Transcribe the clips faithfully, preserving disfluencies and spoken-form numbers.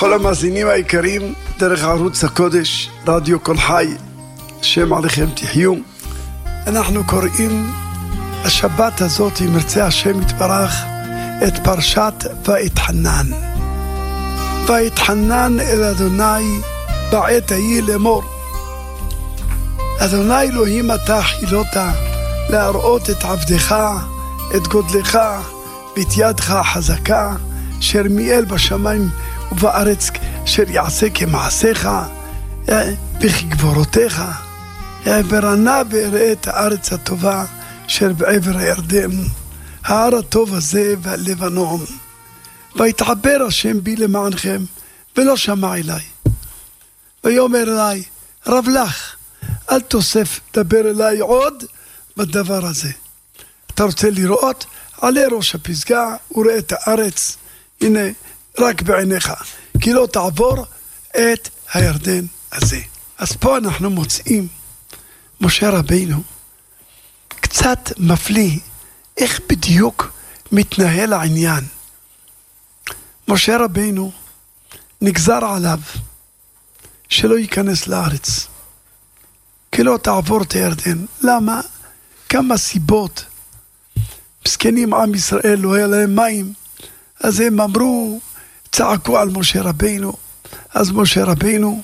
לכל המאזינים היקרים דרך ערוץ הקודש, רדיו כל חי, השם עליכם תחיו. אנחנו קוראים השבת הזאת, אם ירצה השם יתברך, את פרשת ויתחנן. ויתחנן אל אדוני בעת ההיא לאמור, אדוני אלוהים אתה חילת להראות את עבדך, את גודלך ואת ידך החזקה, אשר מיאל בשמיים ובארץ, אשר יעשה כמעשיך וכגבורותיך, ברנה ואראה את הארץ הטובה אשר בעבר הירדן, ההר הטוב הזה והלבנון. ויתעבר השם בי למענכם ולא שמע אליי, ויאמר אליי רב לך, אל תוסף דבר אליי עוד בדבר הזה. אתה רוצה לראות? עלה ראש הפסגה וראה את הארץ, הנה רק בעיניך, כי לא תעבור את הירדן הזה. אז פה אנחנו מוצאים משה רבינו קצת מפליא איך בדיוק מתנהל העניין. משה רבינו נגזר עליו שלא ייכנס לארץ, כי לא תעבור את הירדן. למה? כמה סיבות. מסכנים עם ישראל, לא היה להם מים, אז הם אמרו, צעקו על משה רבינו. אז משה רבינו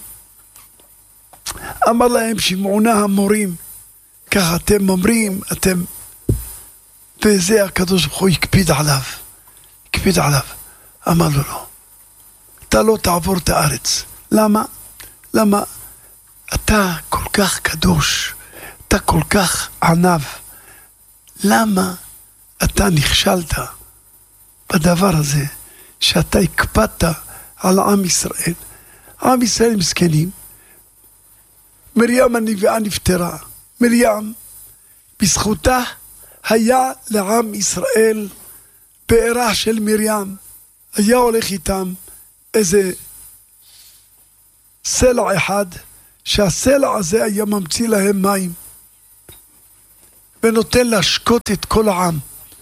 אמר להם, שמעונה המורים, ככה אתם אומרים, אתם, וזה הקדוש ברוך הוא יקפיד עליו, יקפיד עליו. אמר לו לא, אתה לא תעבור את הארץ. למה? למה? אתה כל כך קדוש, אתה כל כך ענב, למה אתה נכשלת בדבר הזה שאתה הקפדת על עם ישראל? עם ישראל מסכנים. מרים הנביאה נפטרה. מרים, בזכותה היה לעם ישראל בעירה של מרים, היה הולך איתם איזה סלע אחד, שהסלע הזה היה ממציא להם מים ונותן להשקות את כל העם.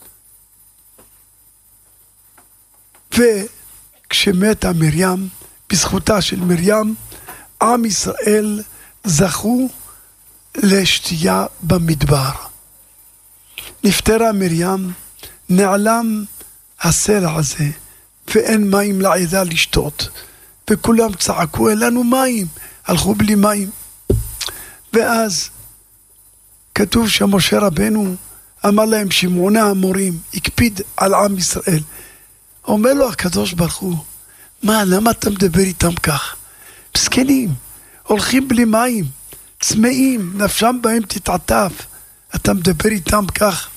וכשמתה מרים, בזכותה של מרים, עם ישראל זכו לשתייה במדבר. נפטרה מרים, נעלם הסלע הזה ואין מים לעדה לשתות, וכולם צעקו, אין לנו מים, הלכו בלי מים. ואז כתוב שמשה רבנו אמר להם, שמעונה המורים, הקפיד על עם ישראל. אומר לו הקדוש ברוך הוא, מה, למה אתה מדבר איתם כך? מסכנים, הולכים בלי מים, צמאים, נפשם בהם תתעטף, אתה מדבר איתם כך?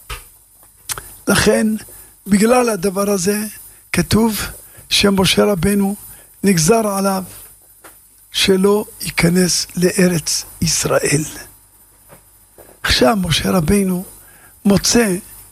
לכן, בגלל הדבר הזה, כתוב שמשה רבנו נגזר עליו שלא ייכנס לארץ ישראל. עכשיו משה רבינו מוצא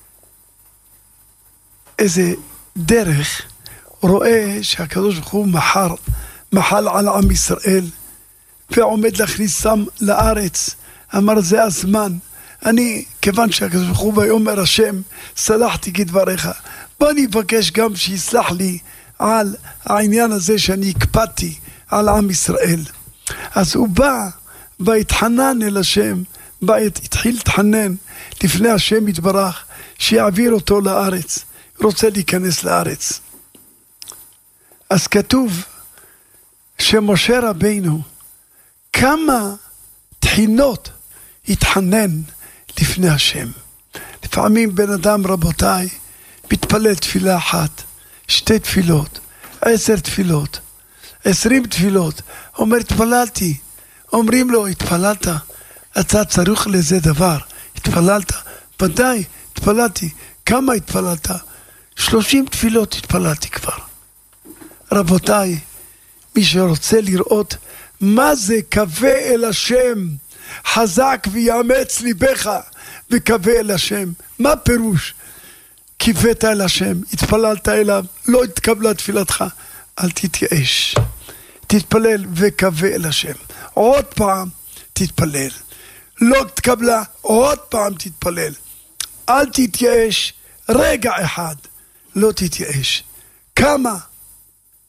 איזה דרך, רואה שהקדוש ברוך הוא מחר, מחל על עם ישראל ועומד להכניסם לארץ. אמר זה הזמן, אני כיוון שהקדוש ברוך הוא ויאמר השם סלחתי כדבריך, בוא אני אבקש גם שיסלח לי על העניין הזה שאני הקפדתי על עם ישראל. אז הוא בא והתחנן אל השם, בא, התחיל להתחנן לפני השם יתברך שיעביר אותו לארץ, רוצה להיכנס לארץ. אז כתוב שמשה רבינו כמה תחינות התחנן לפני השם. לפעמים בן אדם, רבותיי, מתפלל תפילה אחת, שתי תפילות, עשר תפילות, עשרים תפילות, אומר התפללתי. אומרים לו התפללת? אתה צריך לזה דבר, התפללת? ודאי, התפללתי. כמה התפללת? שלושים תפילות התפללתי כבר. רבותיי, מי שרוצה לראות מה זה קווה אל השם, חזק ויאמץ ליבך וקווה אל השם, מה פירוש? קיווית אל השם, התפללת אליו, לא התקבלה תפילתך, אל תתייאש, תתפלל וקווה אל השם. עוד פעם תתפלל, לא תקבלה, עוד פעם תתפלל, אל תתייאש רגע אחד, לא תתייאש. כמה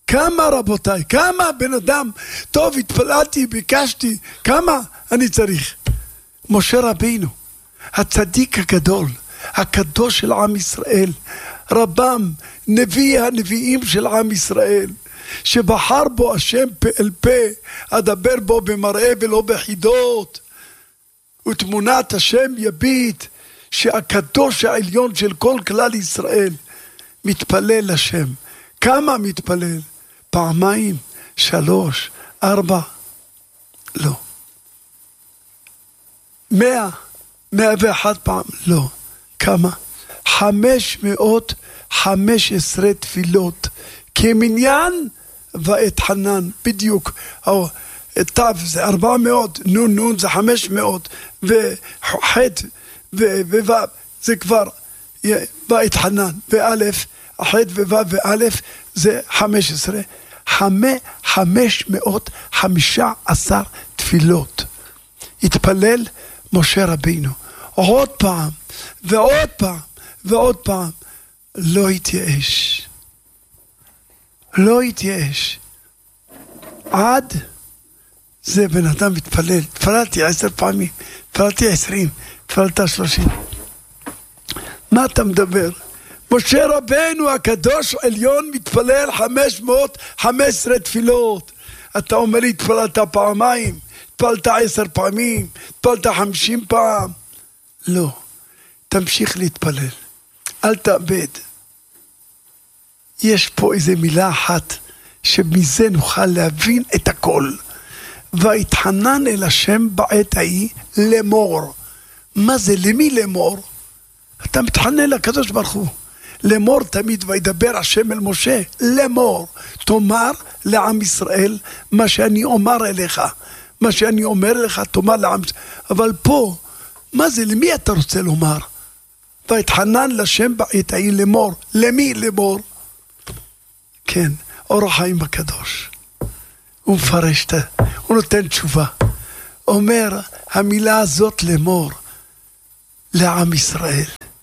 כמה רבותיי, כמה בן אדם, טוב התפללתי, ביקשתי, כמה אני צריך? משה רבינו, הצדיק הגדול, הקדוש של עם ישראל, רבם, נביא הנביאים של עם ישראל, שבחר בו השם פה אל פה, אדבר בו במראה ולא בחידות, ותמונת השם יביט, שהקדוש העליון של כל כלל ישראל, מתפלל לשם. כמה מתפלל? פעמיים, שלוש, ארבע? לא. מאה, מאה ואחת פעם? לא. כמה? חמש מאות חמש עשרה תפילות, כמניין ואת חנן, בדיוק. או, תו זה ארבע מאות, נון נון זה חמש מאות, וחט ווו זה כבר ואת חנן, ואלף, חט ווו ואלף זה חמש עשרה. חמש מאות חמישה עשר תפילות התפלל משה רבינו, עוד פעם ועוד פעם ועוד פעם, לא התייאש, לא התייאש. עד זה בן אדם מתפלל, תפללתי עשר פעמים, תפללתי עשרים, תפללת שלושים. מה אתה מדבר? משה רבנו הקדוש עליון מתפלל חמש מאות חמש עשרה תפילות. אתה אומר לי תפללת פעמיים, תפללת עשר פעמים, תפללת חמישים פעם. לא, תמשיך להתפלל, אל תאבד. יש פה איזה מילה אחת שמזה נוכל להבין את הכל. והתחנן אל השם בעת ההיא לאמור. מה זה? למי לאמור? אתה מתחנן לקדוש ברוך הוא. לאמור תמיד, וידבר השם אל משה, לאמור, תאמר לעם ישראל מה שאני אומר אליך, מה שאני אומר לך תאמר לעם ישראל. אבל פה, מה זה? למי אתה רוצה לומר? והתחנן לשם בעת ההיא לאמור. למי לאמור? כן, אור החיים הקדוש. הוא מפרש, הוא נותן תשובה. אומר המילה הזאת לאמור לעם ישראל.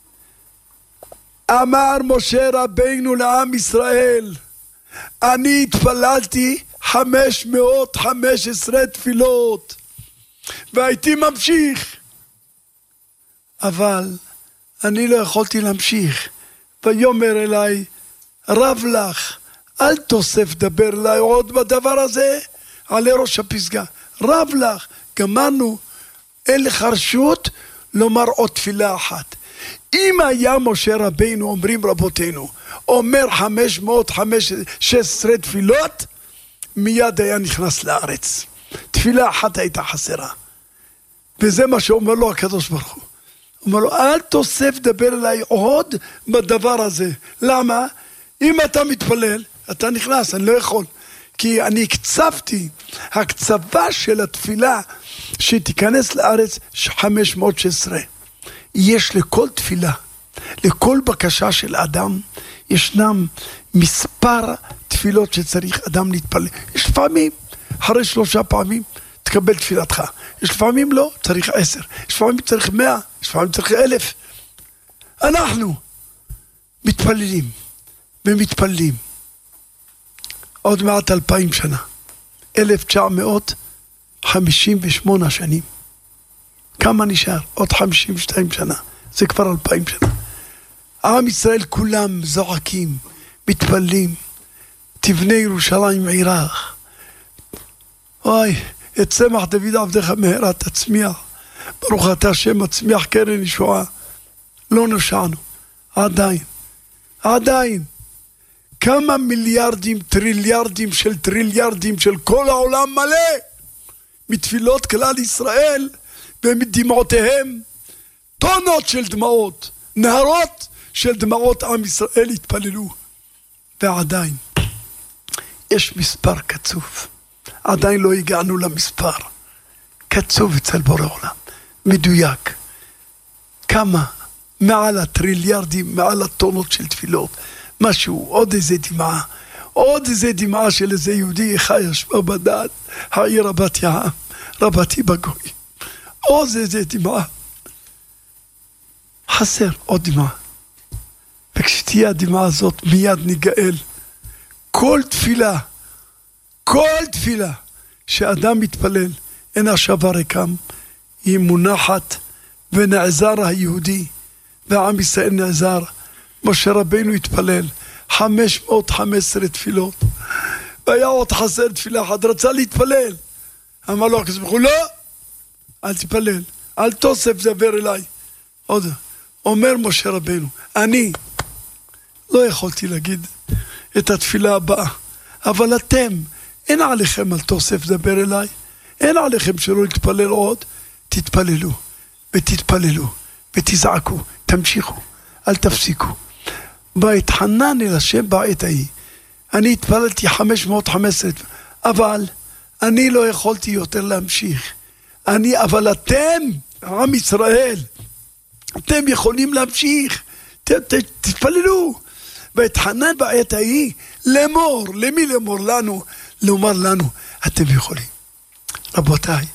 אמר משה רבינו לעם ישראל, אני התפללתי חמש מאות חמש עשרה תפילות והייתי ממשיך, אבל אני לא יכולתי להמשיך. ויאמר אליי, רב לך, אל תוסף דבר אליי עוד בדבר הזה, עלי ראש הפסגה. רב לך, גמרנו, אין לך רשות לומר עוד תפילה אחת. אם היה משה רבינו, אומרים רבותינו, אומר חמש מאות חמש עשרה תפילות, מיד היה נכנס לארץ. תפילה אחת הייתה חסרה. וזה מה שאומר לו הקדוש ברוך הוא. אומר לו, אל תוסף דבר אליי עוד בדבר הזה. למה? אם אתה מתפלל, אתה נכנס, אני לא יכול. כי אני הקצבתי, הקצבה של התפילה שתיכנס לארץ חמש מאות שש עשרה. יש לכל תפילה, לכל בקשה של אדם, ישנם מספר תפילות שצריך אדם להתפלל. יש לפעמים, אחרי שלושה פעמים, תקבל תפילתך. יש לפעמים לא, צריך עשר. יש לפעמים צריך מאה, יש לפעמים צריך אלף. אנחנו מתפללים ומתפללים. עוד מעט אלפיים שנה. אלף תשע מאות חמישים ושמונה שנים. כמה נשאר? עוד חמישים ושתיים שנה. זה כבר אלפיים שנה. עם ישראל כולם זועקים, מתפללים. תבנה ירושלים עירך. אוי, את צמח דוד עבדך מהרה תצמיח. ברוך אתה השם מצמיח קרן ישועה. לא נושענו. עדיין. עדיין. כמה מיליארדים, טריליארדים של טריליארדים של כל העולם מלא. מתפילות כלל ישראל ומדמעותיהם. טונות של דמעות. נהרות של דמעות עם ישראל התפללו. ועדיין. יש מספר קצוב. עדיין לא הגענו למספר. קצוב אצל בורא עולם. מדויק. כמה? מעל הטריליארדים, מעל הטונות של תפילות. משהו, עוד איזה דמעה. עוד איזה דמעה של איזה יהודי אחד ישבה בדעת. העיר רבת יעם. רבתי בגוי. עוד איזה דמעה. חסר עוד דמעה. וכשתהיה הדמעה הזאת מיד נגאל. כל תפילה, כל תפילה שאדם מתפלל, אין השבה ריקם, היא מונחת ונעזר היהודי, והעם ישראל נעזר. משה רבינו התפלל חמש מאות וחמש עשרה תפילות, והיה עוד חסר תפילה אחת, רצה להתפלל. אמר לו הקדוש ברוך הוא, לא, אל תתפלל, אל תוסף דבר אליי. עוד, אומר משה רבינו, אני לא יכולתי להגיד את התפילה הבאה, אבל אתם, אין עליכם על תוסף דבר אליי, אין עליכם שלא להתפלל עוד, תתפללו, ותתפללו, ותזעקו, תמשיכו, אל תפסיקו. בהתחנן אל השם בעת ההיא, אני התפללתי חמש מאות וחמש עשרה, אבל אני לא יכולתי יותר להמשיך. אני, אבל אתם, עם ישראל, אתם יכולים להמשיך, ת, ת, תתפללו. והתחנן בעת ההיא, לאמור, למי לאמור לנו? לומר לנו, אתם יכולים. רבותיי,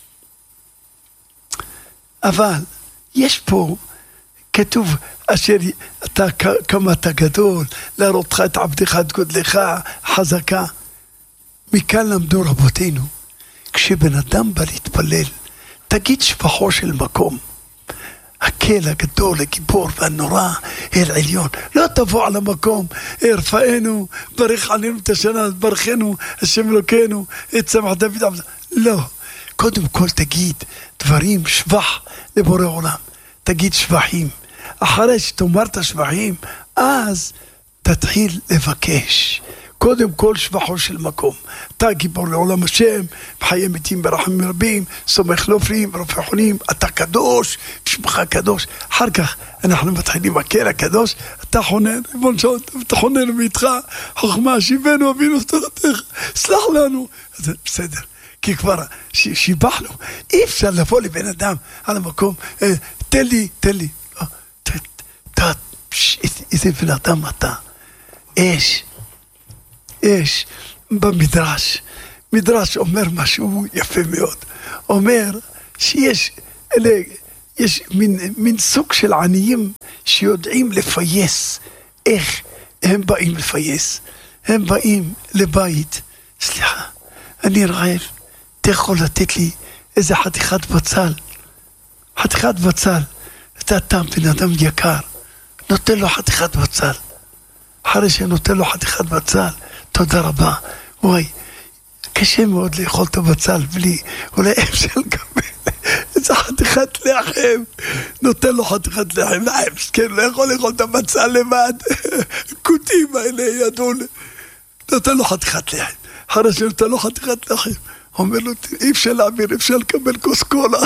אבל יש פה, כתוב, אשר אתה כמה אתה גדול, להראותך את עבדך, את גודלך, חזקה. מכאן למדו רבותינו, כשבן אדם בא להתפלל, תגיד שבחו של מקום, הקל הגדול, הגיבור והנורא, אל עליון. לא תבוא על המקום, הרפאנו, ברך עלינו את השנה, ברכנו, השם אלוקינו, את צמח דוד עבד. לא, קודם כל תגיד דברים, שבח לבורא עולם. תגיד שבחים. אחרי שתאמר את השבחים, אז תתחיל לבקש. קודם כל שבחו של מקום. אתה גיבור לעולם השם, בחיי מתים ברחמים רבים, סומך לופרים, רופא חולים, אתה קדוש, שמך קדוש. אחר כך אנחנו מתחילים הקל הקדוש, אתה חונן, ריבון שעות, אתה חונן ואיתך, חוכמה, שיבנו, אבינו, תורתך, סלח לנו. אז בסדר, כי כבר שיבחנו, אי אפשר לבוא לבן אדם על המקום, תן לי, תן לי. איזה בן אדם אתה, אש, אש, במדרש, מדרש אומר משהו יפה מאוד, אומר שיש, אלה, יש מין, מין סוג של עניים שיודעים לפייס, איך הם באים לפייס, הם באים לבית, סליחה, אני רעב, אתה יכול לתת לי איזה חתיכת בצל, חתיכת בצל, אתה תם בן אדם יקר, נותן לו חתיכת בצל, אחרי שנותן לו חתיכת בצל, תודה רבה, וואי, קשה מאוד לאכול את הבצל בלי, אולי אפשר לקבל איזה חתיכת לחם, נותן לו חתיכת לחם, כן, לא יכול לאכול את הבצל לבד, קוטים האלה ידעון, נותן לו חתיכת לחם, אחרי שנותן לו חתיכת לחם, אומר לו, אי אפשר להעביר, אפשר לקבל כוס קולה,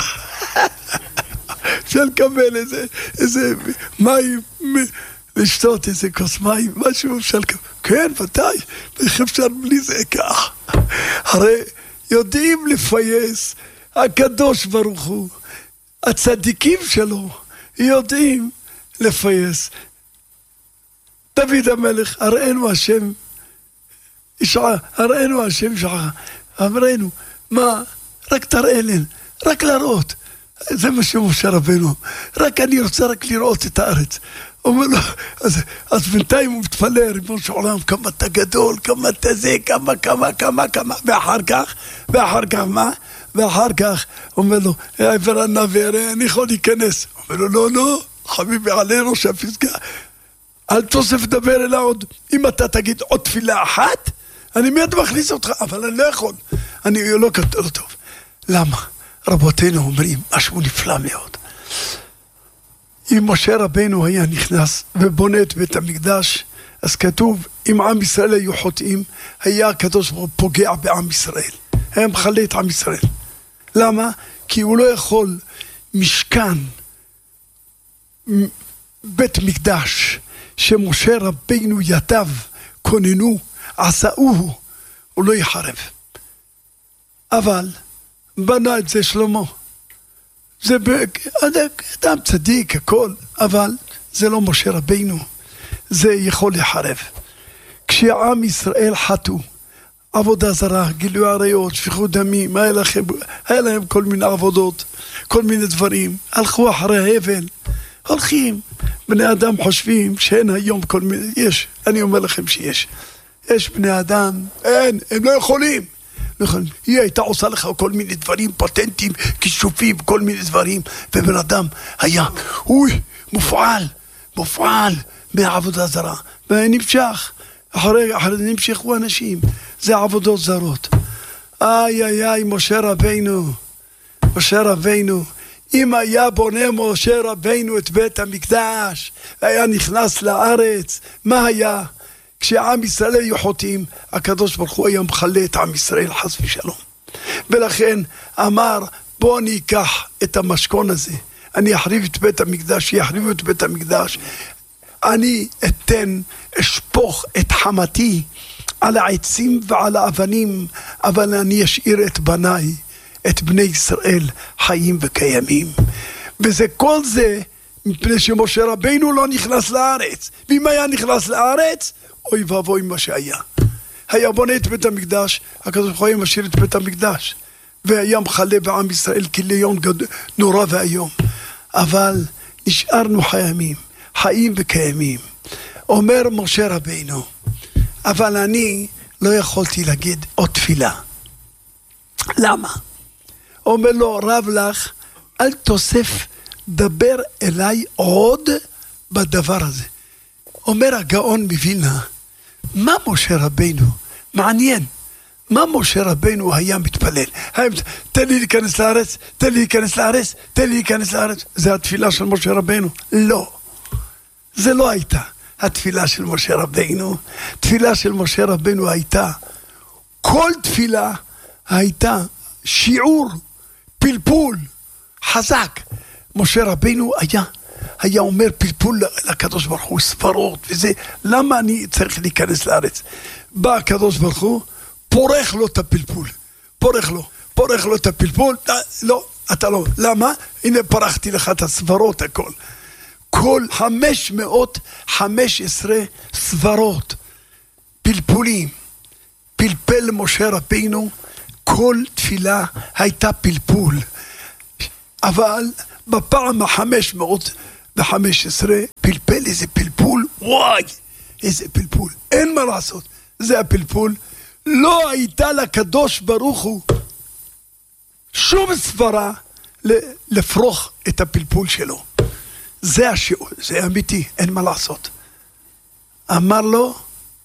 אפשר לקבל איזה, איזה מים, לשתות איזה כוס מים, משהו אפשר לקבל, כן, ודאי, איך אפשר בלי זה כך, הרי יודעים לפייס, הקדוש ברוך הוא, הצדיקים שלו, יודעים לפייס, דוד המלך, הראינו השם, ישעה, הראינו השם שעה, אמרנו, מה, רק תראה לנו, רק להראות, זה מה שמשה רבנו, רק אני רוצה רק לראות את הארץ. אומר לו, אז, אז בינתיים הוא מתפלל, ריבונו של עולם, כמה אתה גדול, כמה אתה זה, כמה, כמה, כמה, כמה, ואחר כך, ואחר כך מה? ואחר כך, אומר לו, עבר הנביא, אני יכול להיכנס. אומר לו, לא, לא, חביבי עלינו שהפסקה, אל תוסף דבר אליי עוד, אם אתה תגיד עוד תפילה אחת, אני מיד מכניס אותך, אבל אני לא יכול, אני לא כתוב טוב. למה? רבותינו אומרים משהו נפלא מאוד. אם משה רבינו היה נכנס ובונה את בית המקדש, אז כתוב, אם עם ישראל היו חוטאים, היה הקדוש ברוך הוא פוגע בעם ישראל. היה מחלה את עם ישראל. למה? כי הוא לא יכול משכן, בית מקדש, שמשה רבינו יתב, כוננו, עשאוהו, הוא לא יחרב. אבל בנה את זה שלמה. זה אדם צדיק, הכל, אבל זה לא משה רבינו. זה יכול לחרב. כשעם ישראל חטאו, עבודה זרה, גילוי עריות, שפיכות דמים, היה להם, היה להם כל מיני עבודות, כל מיני דברים, הלכו אחרי הבל, הולכים, בני אדם חושבים שאין היום כל מיני, יש, אני אומר לכם שיש, יש בני אדם, אין, הם לא יכולים. היא הייתה עושה לך כל מיני דברים, פטנטים, כישופים, כל מיני דברים, ובן אדם היה, אוי, מופעל, מופעל מהעבודה זרה, ונמשך, אחרי, אחרי נמשכו אנשים, זה עבודות זרות. איי איי איי, משה רבינו, משה רבינו, אם היה בונה משה רבינו את בית המקדש, היה נכנס לארץ, מה היה? כשעם ישראל היו חוטאים, הקדוש ברוך הוא היה מחלה את עם ישראל חס ושלום. ולכן אמר, בוא אני אקח את המשכון הזה, אני אחריב את בית המקדש, יחריבו את בית המקדש, אני אתן, אשפוך את חמתי על העצים ועל האבנים, אבל אני אשאיר את בניי, את בני ישראל חיים וקיימים. וזה כל זה מפני שמשה רבינו לא נכנס לארץ. ואם היה נכנס לארץ, אוי ואבוי מה שהיה. היה בונה את בית המקדש, הקדוש ברוך הוא היה משאיר את בית המקדש, והיה מחלה בעם ישראל כליון גדול, נורא והיום. אבל נשארנו חיימים, חיים וקיימים. אומר משה רבינו, אבל אני לא יכולתי להגיד עוד תפילה. למה? אומר לו, רב לך, אל תוסף, דבר אליי עוד בדבר הזה. אומר הגאון מווילנה, מה משה רבינו? מעניין. מה משה רבינו היה מתפלל? תן לי להיכנס לארץ, תן לי להיכנס לארץ, תן לי להיכנס לארץ. זה התפילה של משה רבינו? לא. זה לא הייתה התפילה של משה רבינו. תפילה של משה רבינו הייתה, כל תפילה הייתה שיעור, פלפול, חזק. משה רבינו היה, היה אומר פלפול לקדוש ברוך הוא, ספרות וזה, למה אני צריך להיכנס לארץ? בא הקדוש ברוך הוא, פורח לו את הפלפול, פורח לו, פורח לו את הפלפול, לא, אתה לא, למה? הנה פרחתי לך את הספרות הכל. כל חמש מאות חמש עשרה ספרות, פלפולים, פלפל משה רבינו, כל תפילה הייתה פלפול. אבל בפעם החמש מאות וחמש עשרה פלפל איזה פלפול, וואי, איזה פלפול, אין מה לעשות, זה הפלפול. לא הייתה לקדוש ברוך הוא שום סברה לפרוח את הפלפול שלו. זה השיעור, זה אמיתי, אין מה לעשות. אמר לו,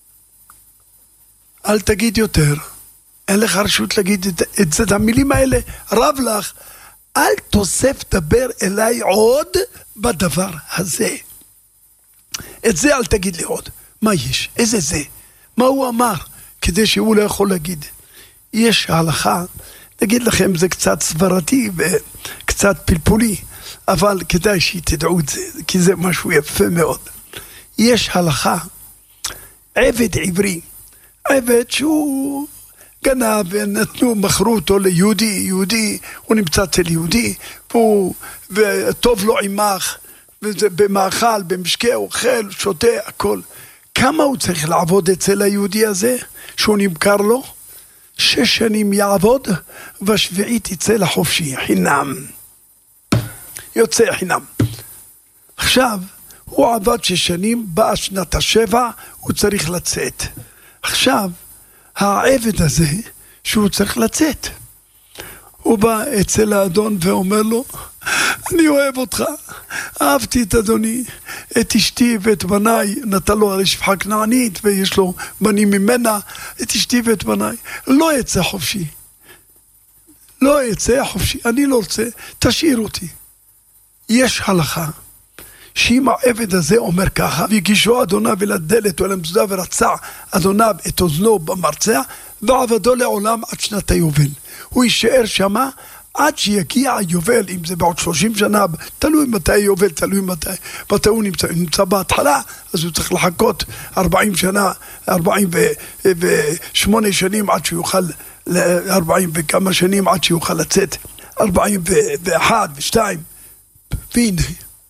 אל תגיד יותר, אין לך רשות להגיד את, את זה, את המילים האלה, רב לך, אל תוסף דבר אליי עוד בדבר הזה. את זה אל תגיד לי עוד. מה יש? איזה זה? מה הוא אמר? כדי שהוא לא יכול להגיד. יש ההלכה, נגיד לכם, זה קצת סברתי וקצת פלפולי, אבל כדאי שתדעו את זה, כי זה משהו יפה מאוד. יש הלכה, עבד עברי, עבד שהוא גנב ונתנו, מכרו אותו ליהודי, יהודי, הוא נמצא אצל יהודי, והוא, וטוב לו עמך, וזה במאכל, במשקה, אוכל, שותה, הכל. כמה הוא צריך לעבוד אצל היהודי הזה, שהוא נמכר לו? שש שנים יעבוד, והשביעית יצא לחופשי, חינם. יוצא חינם. עכשיו, הוא עבד שש שנים, באה שנת השבע, הוא צריך לצאת. עכשיו, העבד הזה, שהוא צריך לצאת. הוא בא אצל האדון ואומר לו, אני אוהב אותך, אהבתי את אדוני, את אשתי ואת בניי, נתן לו הרי שפחה כנענית ויש לו בנים ממנה, את אשתי ואת בניי, לא יצא חופשי, לא יצא חופשי, אני לא רוצה, תשאיר אותי. יש הלכה, שאם העבד הזה אומר ככה, והגישו אדוניו אל הדלת או אל המזודה ורצע אדוניו את אוזנו במרצע, ועבדו לעולם עד שנת היובל. הוא יישאר שמה עד שיגיע היובל, אם זה בעוד שלושים שנה, תלוי מתי היובל, תלוי מתי, מתי הוא נמצא, נמצא בהתחלה, אז הוא צריך לחכות ארבעים שנה, ארבעים ושמונה שנים עד שיוכל, ארבעים וכמה שנים עד שיוכל לצאת, ארבעים ואחת ושתיים, והנה,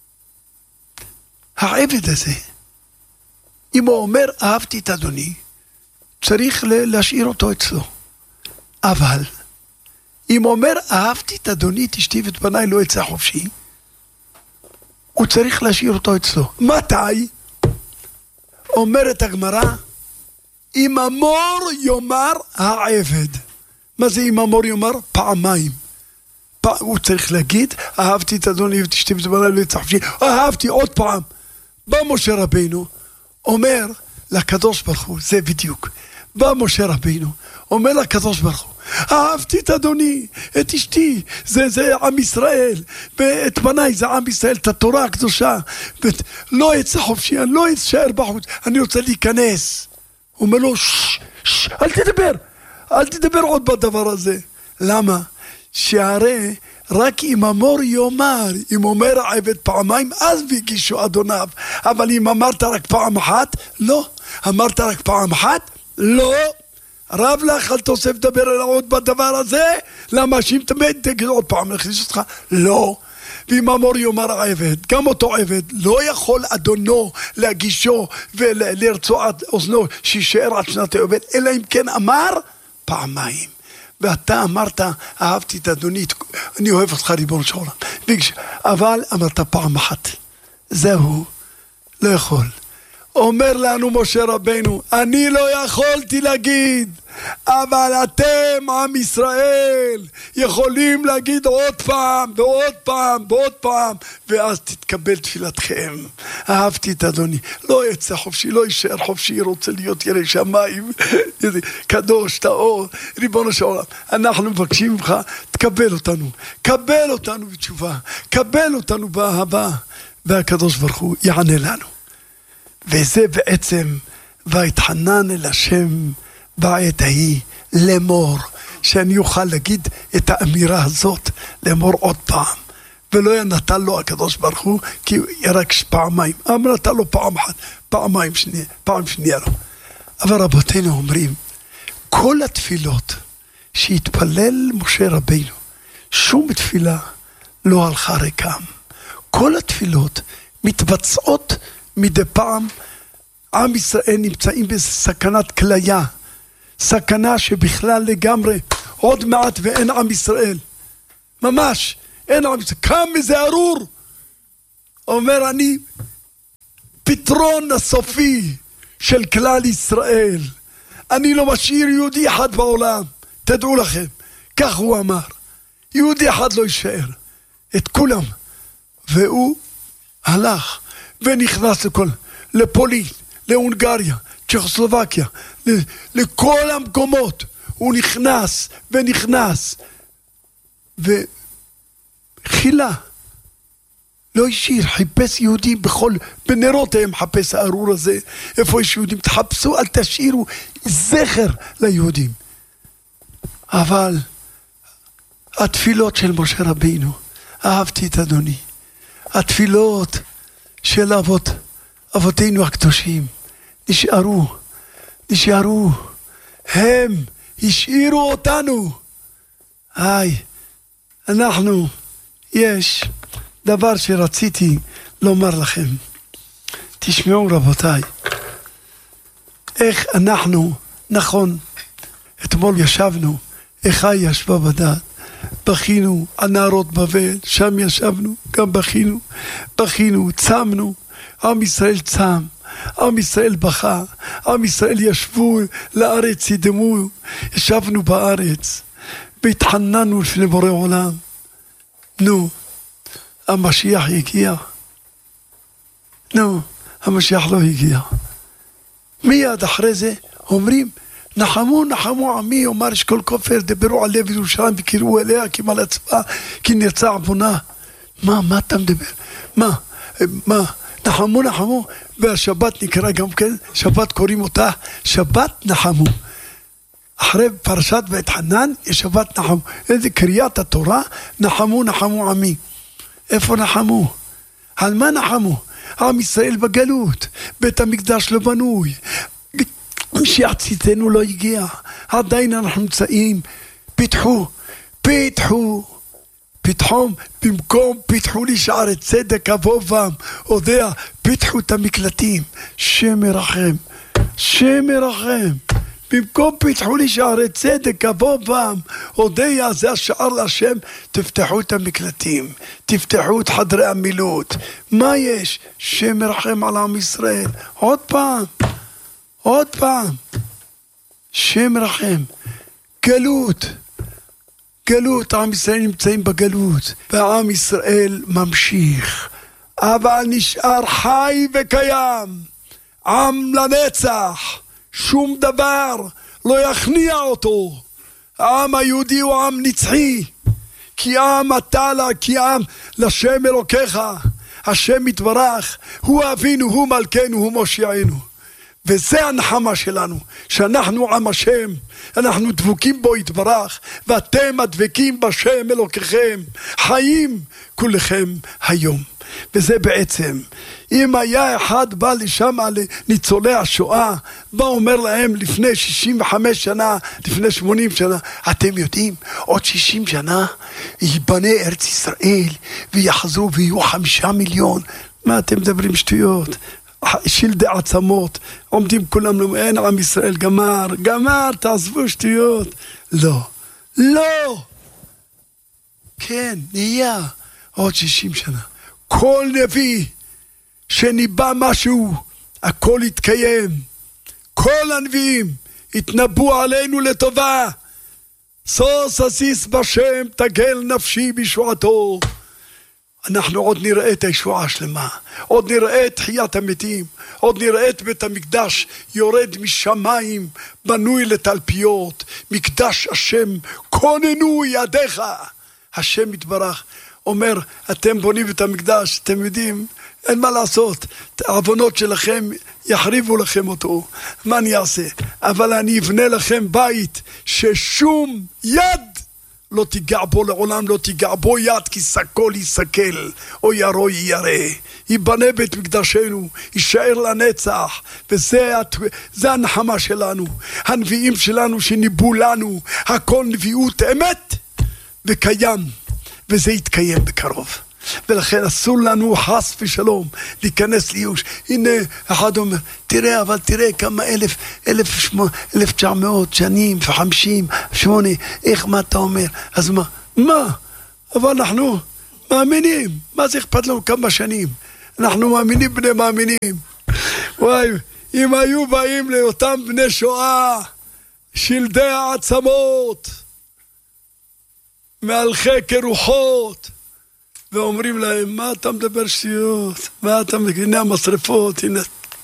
העבד הזה, אם הוא אומר, אהבתי את אדוני, צריך להשאיר אותו אצלו. אבל, אם הוא אומר, אהבתי את אדוני, את אשתי ואת בניי, לא יצא חופשי, הוא צריך להשאיר אותו אצלו. מתי? אומרת הגמרא, אם אמור יאמר העבד. מה זה אם אמור יאמר? פעמיים. פע... הוא צריך להגיד, אהבתי את אדוני ואת אשתי וזמרה לא יצא חופשי, אהבתי עוד פעם. בא משה רבינו, אומר לקדוש ברוך הוא, זה בדיוק. בא משה רבינו, אומר לקדוש ברוך הוא, אהבתי את אדוני, את אשתי, זה, זה עם ישראל, ואת בניי זה עם ישראל, את התורה הקדושה, ולא יצא חופשי, אני לא אשאר בחוץ, אני רוצה להיכנס. הוא אומר לו, שש, שש, אל תדבר, אל תדבר עוד בדבר הזה. למה? שהרי רק אם אמור יאמר, אם אומר העבד פעמיים, אז והגישו אדוניו. אבל אם אמרת רק פעם אחת, לא. אמרת רק פעם אחת, לא. רב לך, אל תוסף דבר אל עוד בדבר הזה. למה שאם תמיד תגיד עוד פעם, נכניס אותך? לא. ואם אמור יאמר העבד, גם אותו עבד, לא יכול אדונו להגישו ולרצוע אוזנו שישאר עד שנת היובל, אלא אם כן אמר פעמיים. ואתה אמרת, אהבתי את אדוני, אני אוהב אותך ריבונו של עולם. אבל אמרת פעם אחת. זהו, לא יכול. אומר לנו משה רבינו, אני לא יכולתי להגיד, אבל אתם עם ישראל יכולים להגיד עוד פעם ועוד פעם ועוד פעם, ואז תתקבל תפילתכם. אהבתי את אדוני, לא יצא חופשי, לא יישאר חופשי, רוצה להיות ירא שמיים, קדוש, טהור, ריבונו של עולם. אנחנו מבקשים ממך, תקבל אותנו, קבל אותנו בתשובה, קבל אותנו באהבה, והקדוש ברוך הוא יענה לנו. וזה בעצם, והתחנן אל השם בעת ההיא לאמור, שאני אוכל להגיד את האמירה הזאת, לאמור עוד פעם. ולא נתן לו הקדוש ברוך הוא, כי רק פעמיים. אמר נתן לו פעם אחת, פעמיים שנייה, פעם שנייה לו. אבל רבותינו אומרים, כל התפילות שהתפלל משה רבינו, שום תפילה לא הלכה ריקם. כל התפילות מתבצעות מדי פעם. עם ישראל נמצאים בסכנת כליה, סכנה שבכלל לגמרי, עוד מעט ואין עם ישראל, ממש אין עם ישראל, קם איזה ארור, אומר אני פתרון הסופי של כלל ישראל, אני לא משאיר יהודי אחד בעולם, תדעו לכם, כך הוא אמר, יהודי אחד לא יישאר, את כולם. והוא הלך ונכנס לכל, לפולין, להונגריה, צ'כוסלובקיה, לכל המקומות, הוא נכנס ונכנס, וחילה, לא השאיר, חיפש יהודים בכל, בנרות היה מחפש הארור הזה, איפה יש יהודים, תחפשו, אל תשאירו זכר ליהודים. אבל התפילות של משה רבינו, אהבתי את אדוני, התפילות של אבות, אבותינו הקדושים, נשארו, נשארו, הם השאירו אותנו. היי, אנחנו, יש דבר שרציתי לומר לכם, תשמעו רבותיי, איך אנחנו, נכון, אתמול ישבנו, אחי ישבה בדעת, בכינו על נהרות בבל, שם ישבנו, גם בכינו, בכינו, צמנו, עם ישראל צם, עם ישראל בכה, עם ישראל ישבו לארץ, ידמו, ישבנו בארץ, והתחננו לפני בורא עולם. נו, המשיח הגיע. נו, המשיח לא הגיע. מיד אחרי זה אומרים, נחמו, נחמו עמי, אומר אשכול כופר, דברו על לב ירושלים וקראו אליה, כי מה להצבעה, כי נרצה עוונה. מה, מה אתה מדבר? מה, מה? נחמו, נחמו, והשבת נקרא גם כן, שבת קוראים אותה, שבת נחמו. אחרי פרשת ואתחנן, יש שבת נחמו. איזה קריאת התורה, נחמו, נחמו עמי. איפה נחמו? על מה נחמו? עם ישראל בגלות, בית המקדש לא בנוי, משיח צאתנו לא הגיע, עדיין אנחנו נמצאים, פיתחו, פיתחו, פתחום, במקום פיתחו לי שערי צדק אבובם, יודע, פיתחו את המקלטים, שם מרחם, שם מרחם, במקום פיתחו לי שערי צדק אבובם, יודע, זה השער להשם, תפתחו את המקלטים, תפתחו את חדרי המילוט, מה יש? שם מרחם על עם ישראל, עוד פעם, עוד פעם, שם רחם. גלות. גלות, עם ישראל נמצאים בגלות, ועם ישראל ממשיך. אבל נשאר חי וקיים. עם לנצח. שום דבר לא יכניע אותו. העם היהודי הוא עם נצחי. כי עם אתה לה, כי עם לשם אלוקיך. השם יתברך, הוא אבינו, הוא מלכנו, הוא מושיענו. וזה הנחמה שלנו, שאנחנו עם השם, אנחנו דבוקים בו יתברך, ואתם הדבקים בשם אלוקיכם, חיים כולכם היום. וזה בעצם, אם היה אחד בא לשם לניצולי השואה, בא אומר להם לפני שישים וחמש שנה, לפני שמונים שנה, אתם יודעים, עוד שישים שנה ייבנה ארץ ישראל, ויחזרו ויהיו חמישה מיליון. מה אתם מדברים שטויות? שלדי עצמות, עומדים כולם, אין עם ישראל, גמר, גמר, תעזבו שטויות. לא, לא. כן, נהיה עוד שישים שנה. כל נביא שניבא משהו, הכל יתקיים. כל הנביאים התנבאו עלינו לטובה. סוס אסיס בשם תגל נפשי בישועתו. אנחנו עוד נראה את הישועה השלמה, עוד נראה את תחיית המתים, עוד נראה את בית המקדש יורד משמיים, בנוי לתלפיות, מקדש השם, כוננו ידיך. השם יתברך אומר, אתם בונים את המקדש, אתם יודעים, אין מה לעשות, העוונות שלכם יחריבו לכם אותו, מה אני אעשה? אבל אני אבנה לכם בית ששום יד לא תיגע בו לעולם, לא תיגע בו יד, כי סקול יסקל, או ירו ירא. ייבנה בית מקדשנו, יישאר לנצח, וזה זה הנחמה שלנו. הנביאים שלנו שניבאו לנו, הכל נביאות אמת וקיים, וזה יתקיים בקרוב. ולכן אסור לנו חס ושלום להיכנס ליוש. הנה אחד אומר, תראה, אבל תראה כמה אלף, אלף, שמונה, אלף תשע מאות שנים וחמישים, שמונה, איך, מה אתה אומר? אז מה? מה? אבל אנחנו מאמינים. מה זה אכפת לנו כמה שנים? אנחנו מאמינים בני מאמינים. וואי, אם היו באים לאותם בני שואה, שלדי העצמות, מהלכי כרוחות, ואומרים להם, מה אתה מדבר שטויות? מה אתה מגינה משרפות? הנה.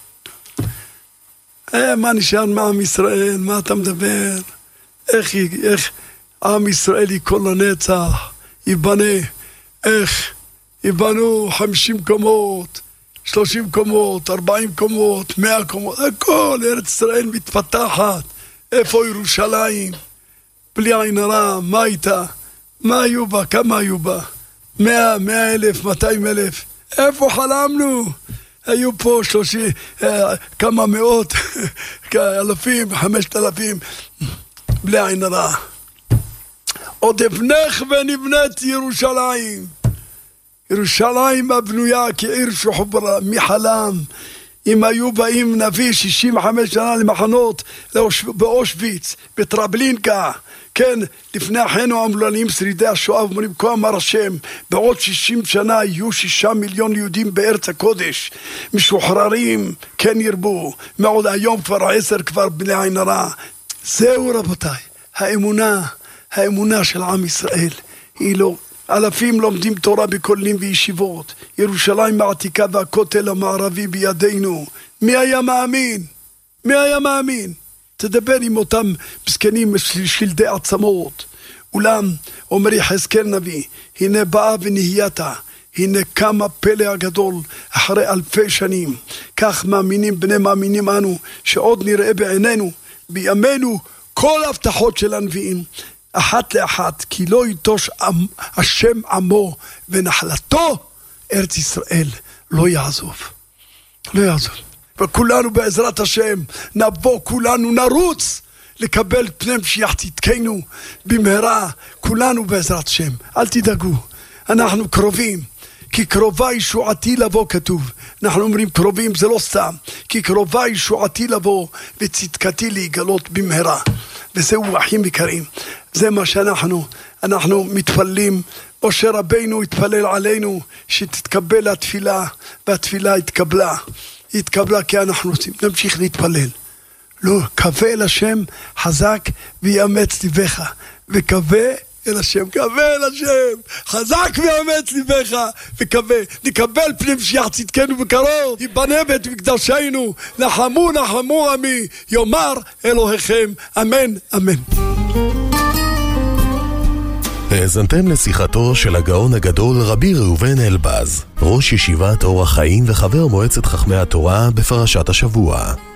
אה, מה נשאר מעם ישראל? מה אתה מדבר? איך, איך עם ישראל ייכון לנצח? ייבנה. איך? ייבנו חמישים קומות, שלושים קומות, ארבעים קומות, מאה קומות. הכל, ארץ ישראל מתפתחת. איפה ירושלים? בלי עין הרע, מה הייתה? מה היו בה? כמה היו בה? מאה, מאה אלף, מאתיים אלף. איפה חלמנו? היו פה שלושים, אה, כמה מאות, אלפים, חמשת אלפים, בלי עין הרע. עוד אבנך ונבנית ירושלים. ירושלים הבנויה כעיר שחוברה, מחלם. אם היו באים נביא שישים וחמש שנה למחנות באושוויץ, בטרבלינקה, כן, לפני אחינו המולנים שרידי השואה, אומרים, כה אמר השם, בעוד שישים שנה יהיו שישה מיליון יהודים בארץ הקודש, משוחררים, כן ירבו, מעוד היום כבר עשר כבר בלי עין הרע. זהו רבותיי, האמונה, האמונה של עם ישראל, היא לא, אלפים לומדים תורה בכוללים וישיבות, ירושלים העתיקה והכותל המערבי בידינו. מי היה מאמין? מי היה מאמין? תדבר עם אותם מסכנים שלדי עצמות. אולם אומר יחזקאל נביא, הנה באה ונהייתה, הנה כמה פלא הגדול אחרי אלפי שנים. כך מאמינים בני מאמינים אנו, שעוד נראה בעינינו בימינו כל הבטחות של הנביאים אחת לאחת, כי לא יטוש השם עמו ונחלתו ארץ ישראל לא יעזוב, לא יעזוב. וכולנו בעזרת השם נבוא, כולנו נרוץ לקבל פני משיח צדקנו במהרה, כולנו בעזרת השם. אל תדאגו, אנחנו קרובים, כי קרובה ישועתי לבוא כתוב. אנחנו אומרים קרובים, זה לא סתם, כי קרובה ישועתי לבוא וצדקתי להיגלות במהרה. וזהו אחים יקרים, זה מה שאנחנו אנחנו מתפללים. משה רבינו התפלל עלינו שתתקבל התפילה, והתפילה התקבלה, התקבלה כי אנחנו רוצים, נמשיך להתפלל. לא, קווה אל השם חזק ויאמץ ליבך, וקווה אל השם, קווה אל השם, חזק ויאמץ ליבך, וקווה, נקבל פנים משיח צדקנו בקרוב, ייבנה בית מקדשנו, נחמו נחמו עמי, יאמר אלוהיכם, אמן אמן. האזנתם לשיחתו של הגאון הגדול רבי ראובן אלבז, ראש ישיבת אור החיים וחבר מועצת חכמי התורה בפרשת השבוע.